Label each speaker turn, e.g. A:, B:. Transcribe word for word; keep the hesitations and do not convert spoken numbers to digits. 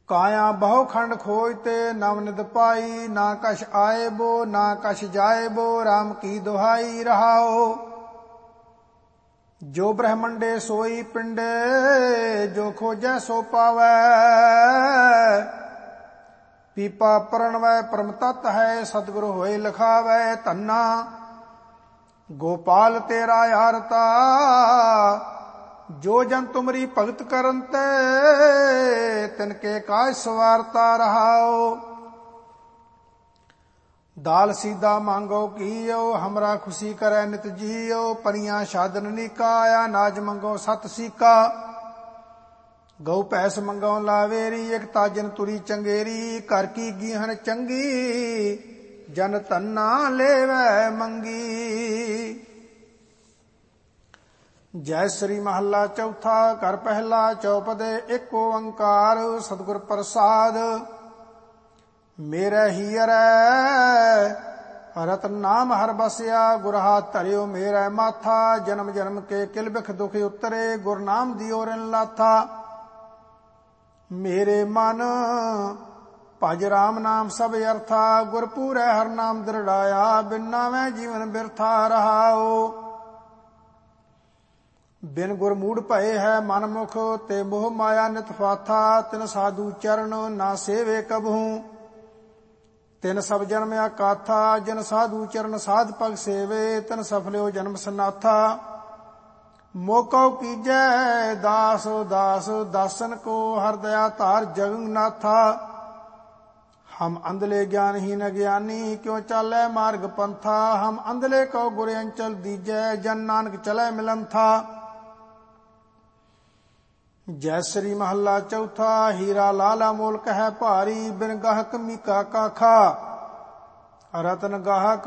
A: काया बहु खंड खोजते नव निध पाई, ना कछ आए बो ना कछ जाए बो, राम की दुहाई रहाओ। जो ब्रह्मंडे सोई पिंडे, जो खोजै सो पावै। पीपा प्रणवै परम तत् है, सतगुरु होए लिखावै। धन्ना गोपाल तेरा यारता, जो जन तुमरी भगत करन ते, तिनके काज सवारता रहाओ। दाल सीधा मांगो कियो, हमरा खुशी करे नित जियो। पनिया साधन निका, नाज मंगो सत सीका। गौ भैंस मंगो लावेरी, एक ताजन तुरी चंगेरी। कर की गीहन चंगी, जन धन्ना लेवै मंगी। जय श्री महला चौथा। घर पहला चौपदे एक ओंकार, सतगुर प्रसाद मेरे हीरे। रतन नाम हर बसिया, गुर हाथ धरियो मेरे माथा। जन्म जन्म के किल बिख दुख उतरे, गुर नाम दियो रिन लाथा। मेरे मन भज राम नाम सब अर्था, गुर पूरै हर नाम दृढ़ाया। बिन नामै जीवन बिरथा रहाओ। बिन गुर मूढ़ भये है मन मुख, ते मोह माया नित फाथा। तिन साधु चरण ना सेवे कबहू, तिन सब जन्म अकाथा। जिन साधु चरण साध पग सेवे, तिन सफल्यो जन्म सनाथा। मोको कीजै दास दास, दासन को हर दया धार जगन्नाथा। हम अंधले ज्ञानहीन ज्ञानी, क्यों चालै मार्ग पंथा। हम अंधले को गुर अंचल दीजै, जन नानक चलै मिलन था। जय श्री महला चौथा। हीरा लाला मोल कह भारी, बिन गाहक मीका काखा। रतन गाहक